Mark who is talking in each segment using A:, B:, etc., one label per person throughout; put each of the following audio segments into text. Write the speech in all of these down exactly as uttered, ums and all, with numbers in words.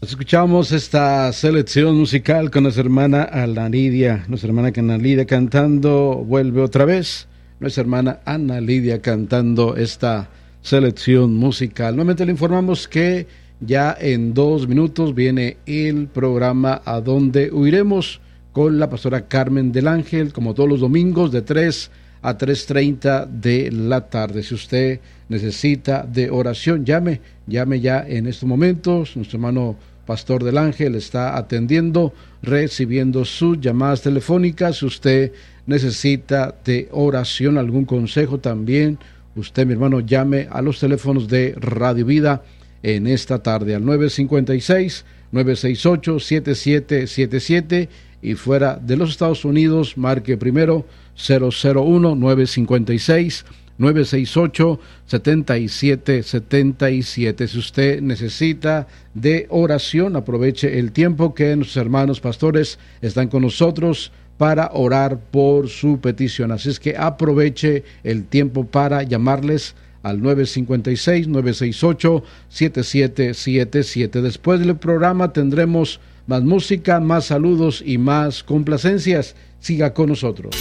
A: escuchamos esta selección musical con nuestra hermana Ana Lidia, nuestra hermana Ana Lidia cantando Vuelve otra vez, nuestra hermana Ana Lidia cantando esta selección musical. Nuevamente le informamos que ya en dos minutos viene el programa A Dónde Huiremos con la pastora Carmen del Ángel, como todos los domingos de tres a tres treinta de la tarde. Si usted necesita de oración, llame, llame ya en estos momentos. Nuestro hermano Pastor del Ángel está atendiendo, recibiendo sus llamadas telefónicas. Si usted necesita de oración, algún consejo también, usted, mi hermano, llame a los teléfonos de Radio Vida en esta tarde al nueve cinco seis, nueve seis ocho, siete siete siete siete y fuera de los Estados Unidos, marque primero cero cero uno, nueve cinco seis, nueve seis ocho, siete siete siete siete. Si usted necesita de oración, aproveche el tiempo que nuestros hermanos pastores están con nosotros para orar por su petición. Así es que aproveche el tiempo para llamarles al nueve cinco seis, nueve seis ocho, siete siete siete siete. Después del programa tendremos más música, más saludos y más complacencias. Siga con nosotros.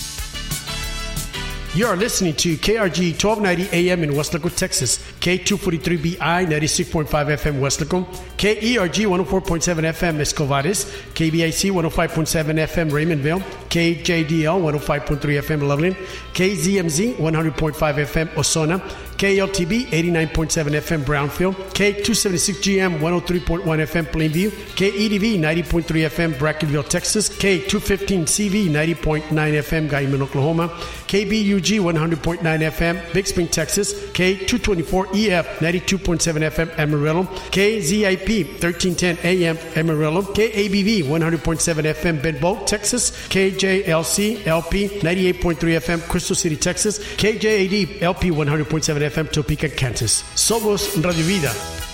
B: You are listening to K R G twelve ninety A M in Weslaco, Texas, K two forty-three B I ninety-six point five F M Weslaco, K E R G one oh four point seven F M Escovares, K B I C one oh five point seven F M Raymondville, K J D L one oh five point three F M Loveland, K Z M Z one hundred point five F M Osona, K L T B eighty-nine point seven F M Brownfield, K two seventy-six G M one oh three point one F M Plainview, K E D V ninety point three F M Brackenville, Texas, K two fifteen C V ninety point nine F M Guyman, Oklahoma, K B U G one hundred point nine F M Big Spring, Texas, K two twenty-four E F ninety-two point seven F M Amarillo, K Z I P thirteen ten A M Amarillo, K A B V one hundred point seven F M Benbow, Texas, K J L C L P ninety-eight point three F M Crystal City, Texas, K J A D L P one hundred point seven F M Topeka, Kansas. Somos Radio Vida.